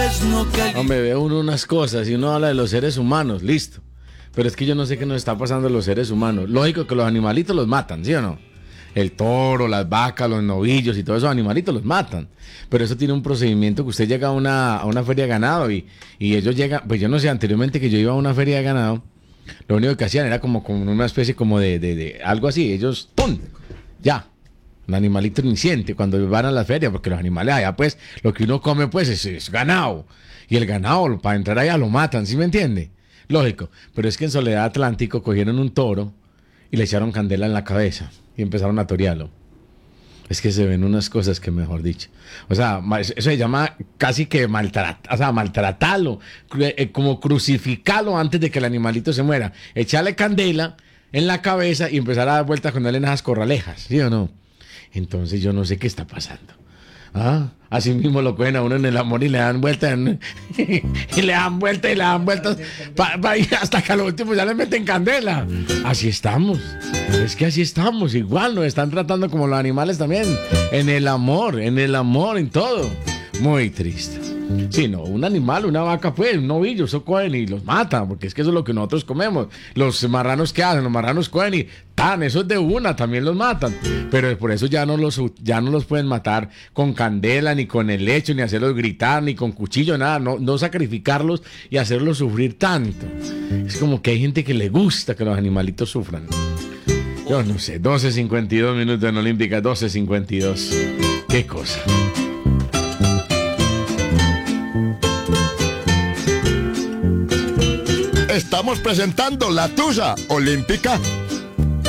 Hombre, ve uno unas cosas y uno habla de los seres humanos, listo. Pero es que yo no sé qué nos está pasando a los seres humanos. Lógico que los animalitos los matan, ¿sí o no? El toro, las vacas, los novillos y todos esos animalitos los matan. Pero eso tiene un procedimiento que usted llega a una feria de ganado y ellos llegan, pues yo no sé, anteriormente que yo iba a una feria de ganado, lo único que hacían era como una especie como de algo así. Ellos, ¡pum! Ya. Un animalito iniciente cuando van a la feria, porque los animales allá, pues, lo que uno come, pues, es ganado. Y el ganado, para entrar allá, lo matan, ¿sí me entiende? Lógico. Pero es que en Soledad Atlántico cogieron un toro y le echaron candela en la cabeza y empezaron a torearlo. Es que se ven unas cosas que, mejor dicho. O sea, eso se llama casi que maltratarlo, como crucificarlo antes de que el animalito se muera. Echarle candela en la cabeza y empezar a dar vueltas con él en esas corralejas, ¿sí o no? Entonces yo no sé qué está pasando. Así mismo lo cogen a uno en el amor y le dan vueltas y le dan vueltas y le dan vueltas hasta que a lo último ya le meten candela. Así estamos. Es que así estamos. Igual nos están tratando como los animales también. En el amor, en todo. Muy triste. Sí, no, un animal, una vaca, pues, un novillo, eso cogen y los matan, porque es que eso es lo que nosotros comemos. Los marranos, ¿qué hacen? Los marranos cogen y eso es de una, también los matan. Pero por eso ya no los pueden matar con candela, ni con el lecho, ni hacerlos gritar, ni con cuchillo, nada, no sacrificarlos y hacerlos sufrir tanto. Es como que hay gente que le gusta que los animalitos sufran. Yo no sé, 12:52 minutos en Olímpica, 12:52. Qué cosa. Estamos presentando La Tusa Olímpica.